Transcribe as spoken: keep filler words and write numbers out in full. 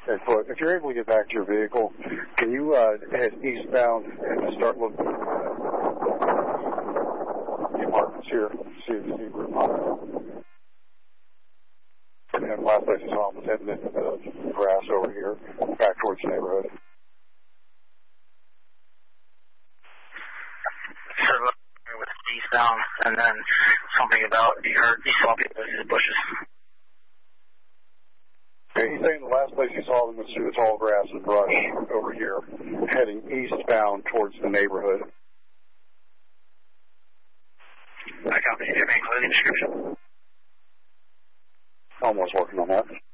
Okay, so if you're able to get back to your vehicle, can you uh, head eastbound and start looking at the apartments here? See if you see group hospital. And last place I saw him was heading into the grass over here, back towards the neighborhood. So with eastbound, and then something about you heard you saw people in the bushes. Okay, he's saying the last place he saw them was through the tall grass and brush over here, heading eastbound towards the neighborhood. I copy. Do you have any clothing description? Almost working on that.